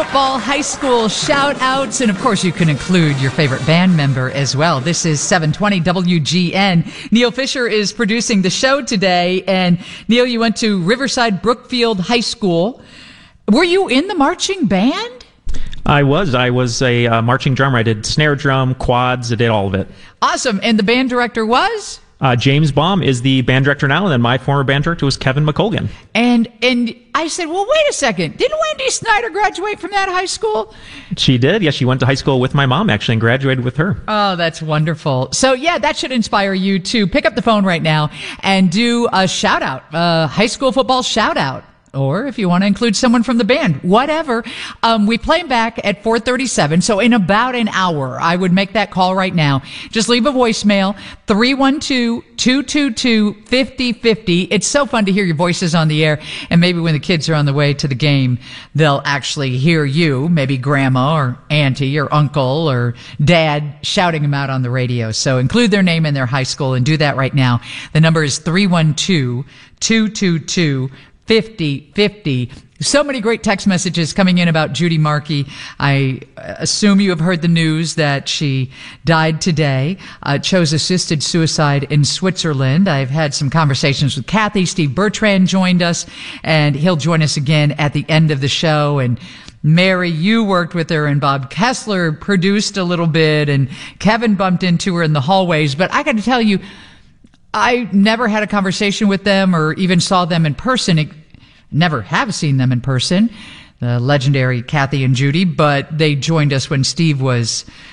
football high school shout-outs, and of course you can include your favorite band member as well. This is 720 WGN. Neil Fisher is producing the show today, and Neil, you went to Riverside Brookfield High School. Were you in the marching band? I was a marching drummer. I did snare drum, quads, I did all of it. Awesome. And the band director was? James Baum is the band director now, and then my former band director was Kevin McColgan. And I said, well, wait a second. Didn't Wendy Snyder graduate from that high school? She did. Yes, she went to high school with my mom, actually, and graduated with her. Oh, that's wonderful. So, yeah, that should inspire you to pick up the phone right now and do a shout-out, a high school football shout-out. Or if you want to include someone from the band, whatever. We play back at 4:37, so in about an hour, I would make that call right now. Just leave a voicemail, 312-222-5050. It's so fun to hear your voices on the air, and maybe when the kids are on the way to the game, they'll actually hear you, maybe grandma or auntie or uncle or dad shouting them out on the radio. So include their name and their high school, and do that right now. The number is 312-222-5050. So many great text messages coming in about Judy Markey. I assume you have heard the news that she died today, chose assisted suicide in Switzerland. I've had some conversations with Kathy. Steve Bertrand joined us, and he'll join us again at the end of the show. And Mary, you worked with her, and Bob Kessler produced a little bit, and Kevin bumped into her in the hallways. But I got to tell you, I never had a conversation with them or even saw them in person. Never have seen them in person, the legendary Kathy and Judy, but they joined us when Steve was